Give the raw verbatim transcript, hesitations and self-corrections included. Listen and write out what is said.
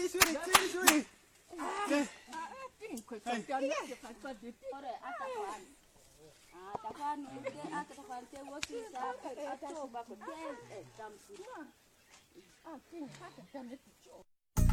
suri, suri, suri. Pin ko ka kan ya ka ka di. Ore atakan. Ah, atakan ke atakan te wosi sa ato ba ko te tamsi. Ah, pin ka ka kan